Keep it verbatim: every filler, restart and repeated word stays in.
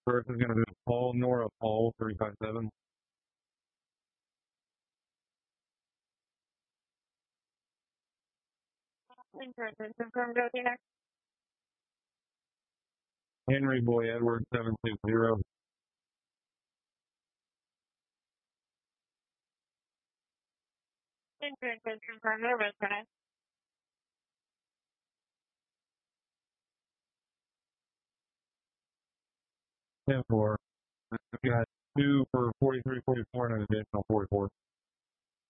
First is going to be Paul Nora Paul three five seven. Henry Boy Edward seven two zero. ten four. I've got two for forty-three forty-four and an additional forty-four.